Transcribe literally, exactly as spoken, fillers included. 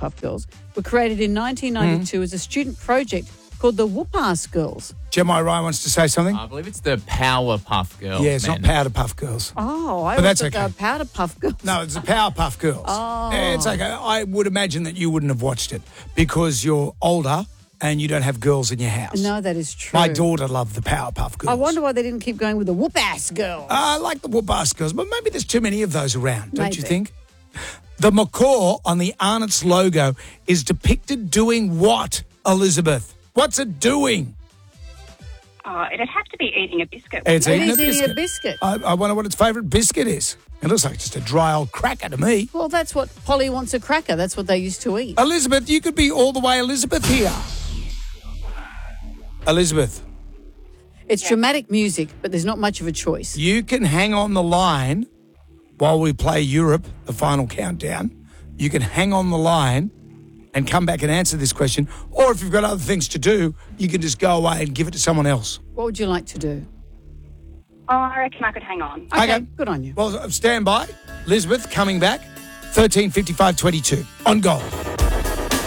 Powerpuff Girls were created in nineteen ninety-two Mm. as a student project called the Whoop-Ass Girls. Jeremiah Ryan wants to say something. I believe it's the Powerpuff Girls. yeah, it's man. not Powder Puff Girls. Oh, I But always that's thought okay. they were Powder Puff Girls. No, it's the Powerpuff Girls. Oh. It's okay. I would imagine that you wouldn't have watched it because you're older and you don't have girls in your house. No, that is true. My daughter loved the Powerpuff Girls. I wonder why they didn't keep going with the Whoop-Ass Girls. I like the Whoop-Ass Girls, but maybe there's too many of those around, don't you Maybe. think? The macaw on the Arnott's logo is depicted doing what, Elizabeth? What's it doing? Oh, it'd have to be eating a biscuit. It's It eating is a eating biscuit. a biscuit. I, I wonder what its favourite biscuit is. It looks like just a dry old cracker to me. Well, that's what Polly wants, a cracker. That's what they used to eat. Elizabeth, you could be all the way Elizabeth here. Elizabeth, It's dramatic music, but there's not much of a choice. you can hang on the line while we play Europe, the final countdown. You can hang on the line and come back and answer this question. Or if you've got other things to do, you can just go away and give it to someone else. What would you like to do? Oh, I reckon I could hang on. Okay, Okay. good on you. Well, stand by. Elizabeth coming back. thirteen fifty-five twenty-two on Gold.